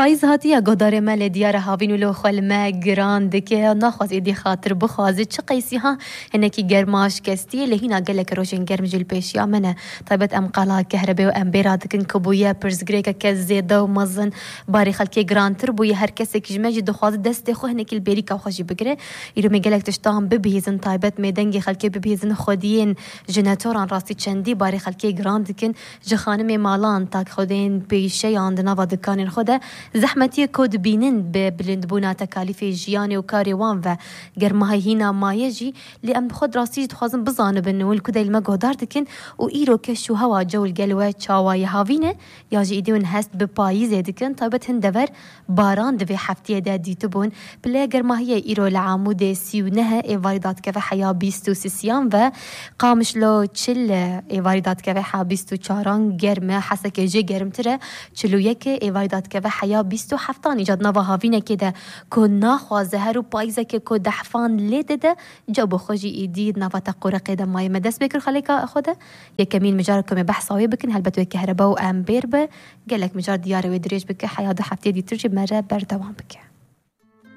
پاییز هاتیه گداره مل دیاره هاوین و لو خلمه گراند که ناخواست ایدی خاطر بخوازه چه قیسی ها هنکی گرماش کستی لهینا گلک روشن گرم جل پیشیا منه طيبت ام قلا كهرباء و ام بیرادکن کبویه پرزگریکا که زیده و مزن باری خلکی گرانتر بویه هر کسی که جمعی دخواست دست خو هنکی البریکا خوشی بگره ایرو میگلک تشتاهم ببهیزن طيبت میدنگی خلکی ببهیزن خودین جناتوران راستی چندی باری خلکی گراندکن جخانم مالان تاک خودین پیشه آندنا و دکانین خوده زحمتی کود بینن به بلند بونا تکالیف جیانی و کاریوان و گرمای هینا مایجی لی ام خود راستی تخوازن بزانه بنول کده علمه گودار دکن و ایرو کشو هوا جو الگلوه چاوای هاوینه یا جی ایدیون هست به پاییزه دکن طایبت هندور باران دوی هفتیه ده دیتو بون بله گرماهی ایرو لعامود سیونه ایواریدات که حیا بیستو سیسیان و قامش لو چل ایواریدات که حیا بیستو چاران گرمه حسا که جه گرمتره چلو یک ایواریدات که حیا بیستو هفتان ایجاد نوا هاوینه که ده که ناخوازه هرو پاییزه که دحفان لیده ده جابو خوشی ایدید نوا تقورقه ده مای مدست بکر خلیکا خوده یکمین مجار کمی بحثاوی بکن هلبتو که هربا و امبیر به گلک مجار دیاره و دریج بکه حیا ده هفته دیتر جب مره بردوان بکه